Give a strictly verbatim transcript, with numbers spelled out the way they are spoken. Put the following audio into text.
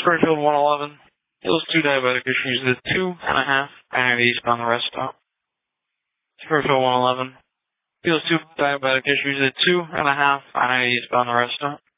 Springfield one eleven. Hills two diabetic issues at two and a half. I ninety eastbound the rest stop. Springfield one eleven. Hills two diabetic issues at two and a half. I ninety eastbound the rest stop.